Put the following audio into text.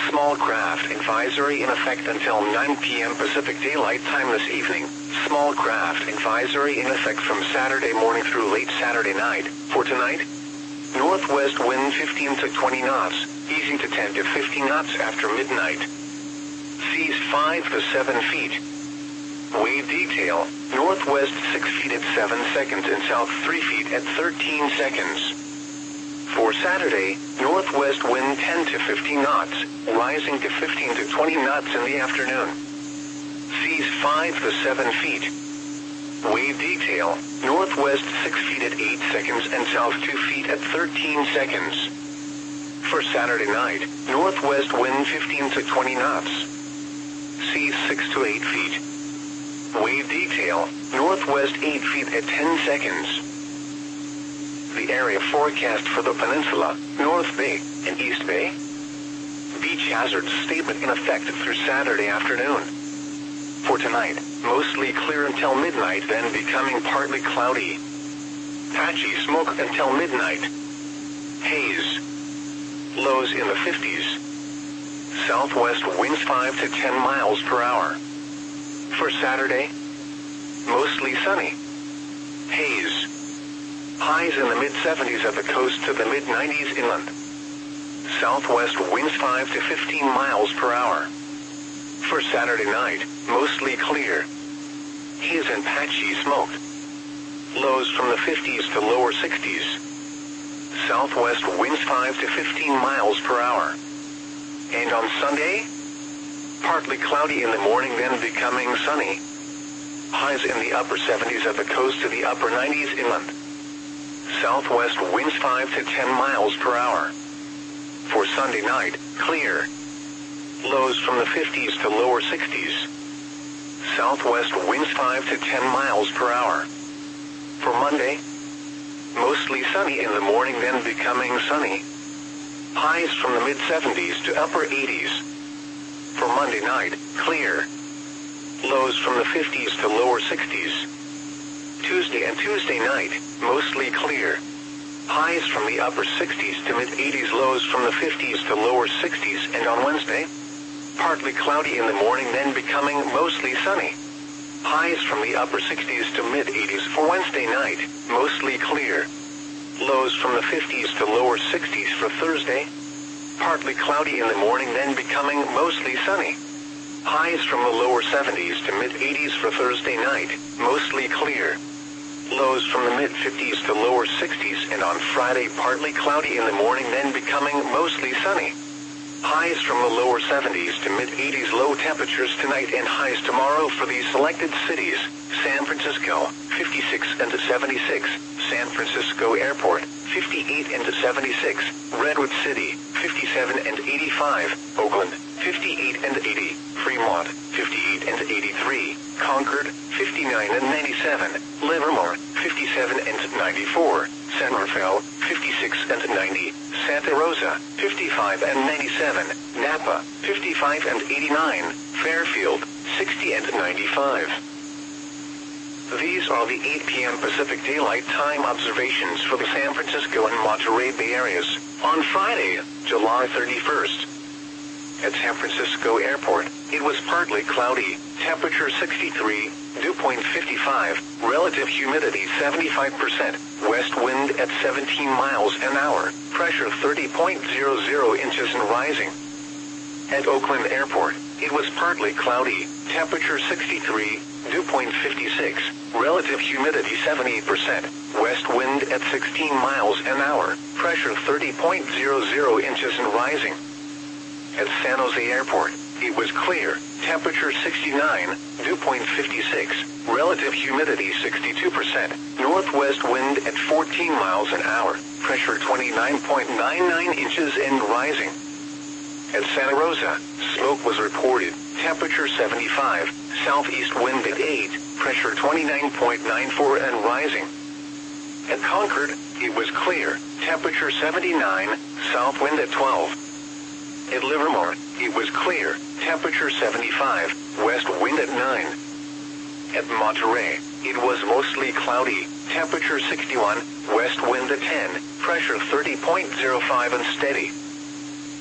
Small craft advisory in effect until 9 p.m. Pacific Daylight Time this evening. Small craft advisory in effect from Saturday morning through late Saturday night. For tonight, northwest wind 15 to 20 knots, easing to 10 to 15 knots after midnight. Seas 5 to 7 feet. Wave detail, northwest 6 feet at 7 seconds and south 3 feet at 13 seconds. For Saturday, northwest wind 10 to 15 knots, rising to 15 to 20 knots in the afternoon. Seas 5 to 7 feet. Wave detail, northwest 6 feet at 8 seconds and south 2 feet at 13 seconds. For Saturday night, northwest wind 15 to 20 knots. Seas 6 to 8 feet. Wave detail, northwest 8 feet at 10 seconds. The area forecast for the peninsula, North Bay, and East Bay. Beach hazard statement in effect through Saturday afternoon. For tonight, mostly clear until midnight, then becoming partly cloudy. Patchy smoke until midnight. Haze. Lows in the 50s. Southwest winds 5 to 10 miles per hour. For Saturday, mostly sunny. Haze. Highs in the mid-70s at the coast to the mid-90s inland. Southwest winds 5 to 15 miles per hour. For Saturday night, mostly clear. Haze and patchy smoke. Lows from the 50s to lower 60s. Southwest winds 5 to 15 miles per hour. And on Sunday, partly cloudy in the morning, then becoming sunny. Highs in the upper 70s at the coast to the upper 90s inland. Southwest winds 5 to 10 miles per hour. For Sunday night, clear. Lows from the 50s to lower 60s. Southwest winds 5 to 10 miles per hour. For Monday, mostly sunny in the morning, then becoming sunny. Highs from the mid-70s to upper 80s. For Monday night, clear. Lows from the 50s to lower 60s. Tuesday and Tuesday night, mostly clear. Highs from the upper 60s to mid-80s, lows from the 50s to lower 60s, and on Wednesday, partly cloudy in the morning, then becoming mostly sunny. Highs from the upper 60s to mid-80s. For Wednesday night, mostly clear. Lows from the 50s to lower 60s. For Thursday, partly cloudy in the morning, then becoming mostly sunny. Highs from the lower 70s to mid-80s for Thursday night, mostly clear. Lows from the mid-50s to lower 60s, and on Friday partly cloudy in the morning, then becoming mostly sunny. Highs from the lower 70s to mid-80s. Low temperatures tonight and highs tomorrow for these selected cities: San Francisco, 56 and 76, San Francisco Airport, 58 and 76, Redwood City, 57 and 85, Oakland, 58 and 80, Fremont, 58 and 83, Concord, 59 and 97, Livermore, 57 and 94, San Rafael, 56 and 90, Santa Rosa, 55 and 97, Napa, 55 and 89, Fairfield, 60 and 95. These are the 8 p.m. Pacific Daylight Time observations for the San Francisco and Monterey Bay areas on Friday, July 31st. At San Francisco Airport, it was partly cloudy, temperature 63, dew point 55, relative humidity 75%, west wind at 17 miles an hour, pressure 30.00 inches and rising. At Oakland Airport, it was partly cloudy, temperature 63, dew point 56, relative humidity 78%, west wind at 16 miles an hour, pressure 30.00 inches and rising. At San Jose Airport, it was clear, temperature 69, dew point 56, relative humidity 62%, northwest wind at 14 miles an hour, pressure 29.99 inches and rising. At Santa Rosa, smoke was reported, temperature 75, southeast wind at 8, pressure 29.94 and rising. At Concord, it was clear, temperature 79, south wind at 12. At Livermore, it was clear, temperature 75, west wind at 9. At Monterey, it was mostly cloudy, temperature 61, west wind at 10, pressure 30.05 and steady.